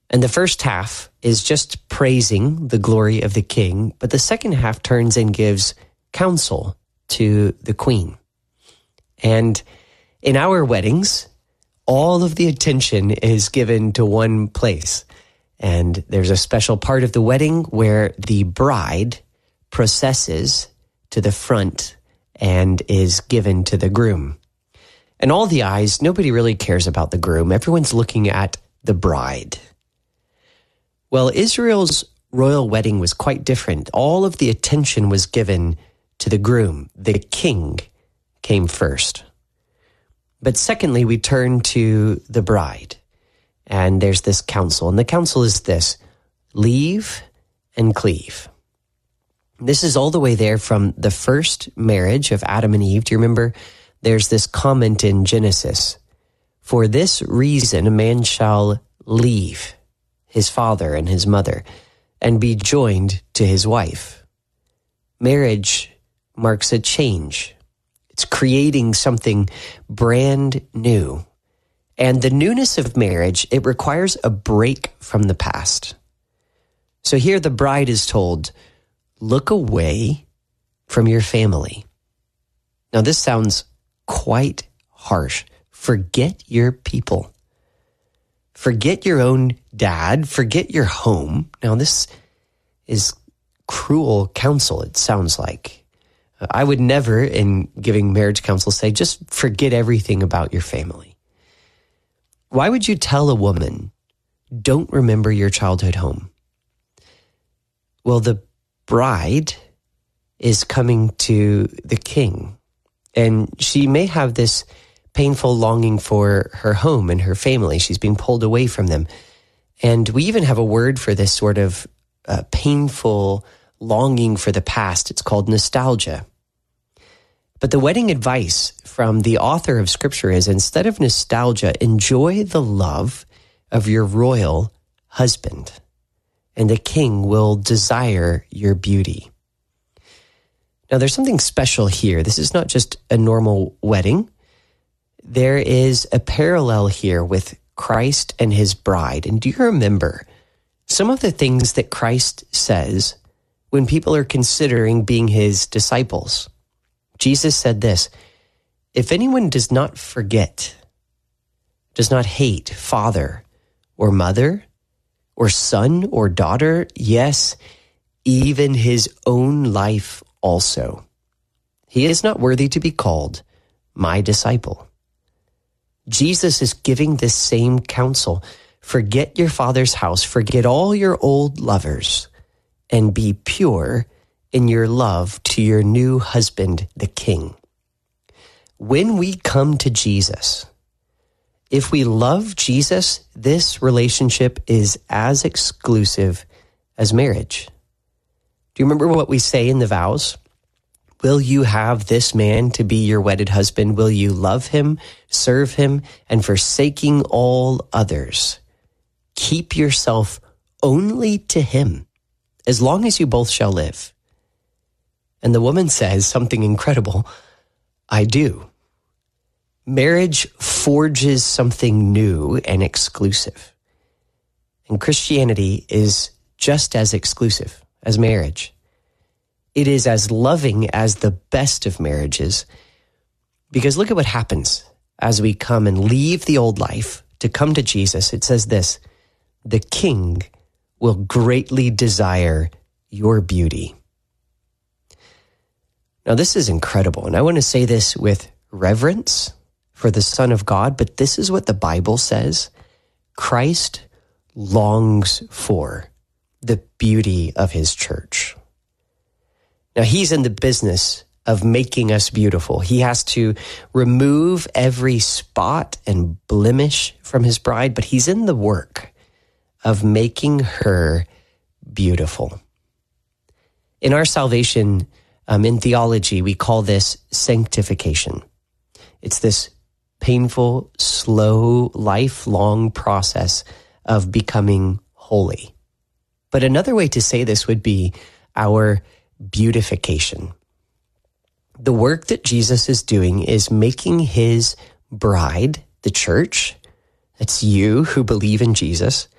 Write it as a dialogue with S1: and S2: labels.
S1: And the first half is just praising the glory of the king, but the second half turns and gives counsel to the queen. And in our weddings, all of the attention is given to one place. And there's a special part of the wedding where the bride processes to the front and is given to the groom. And all the eyes, nobody really cares about the groom. Everyone's looking at the bride. Well, Israel's royal wedding was quite different. All of the attention was given to the groom. The king came first. But secondly, we turn to the bride. And there's this counsel. And the counsel is this: leave and cleave. This is all the way there from the first marriage of Adam and Eve. Do you remember? There's this comment in Genesis: for this reason, a man shall leave his father and his mother and be joined to his wife. Marriage marks a change. It's creating something brand new. And the newness of marriage, it requires a break from the past. So here the bride is told, look away from your family. Now this sounds quite harsh. Forget your people. Forget your own dad. Forget your home. Now this is cruel counsel, it sounds like. I would never, in giving marriage counsel, say just forget everything about your family. Why would you tell a woman, don't remember your childhood home? Well, the bride is coming to the king, and she may have this painful longing for her home and her family. She's being pulled away from them. And we even have a word for this sort of painful longing for the past. It's called nostalgia. But the wedding advice from the author of Scripture is, instead of nostalgia, enjoy the love of your royal husband, and the king will desire your beauty. Now, there's something special here. This is not just a normal wedding. There is a parallel here with Christ and his bride. And do you remember some of the things that Christ says when people are considering being his disciples? Jesus said this: if anyone does not forget, does not hate father or mother or son or daughter, yes, even his own life also, he is not worthy to be called my disciple. Jesus is giving this same counsel. Forget your father's house, forget all your old lovers, and be pure in your love to your new husband, the king. When we come to Jesus, if we love Jesus, this relationship is as exclusive as marriage. Do you remember what we say in the vows? Will you have this man to be your wedded husband? Will you love him, serve him, and forsaking all others, keep yourself only to him, as long as you both shall live? And the woman says something incredible: I do. Marriage forges something new and exclusive. And Christianity is just as exclusive as marriage. It is as loving as the best of marriages, because look at what happens as we come and leave the old life to come to Jesus. It says this: the king will greatly desire your beauty. Now, this is incredible, and I want to say this with reverence for the Son of God, but this is what the Bible says. Christ longs for the beauty of his church. Now, he's in the business of making us beautiful. He has to remove every spot and blemish from his bride, but he's in the work of making her beautiful. In our salvation, in theology, we call this sanctification. It's this painful, slow, lifelong process of becoming holy. But another way to say this would be our beautification. The work that Jesus is doing is making his bride, the church, that's you who believe in Jesus,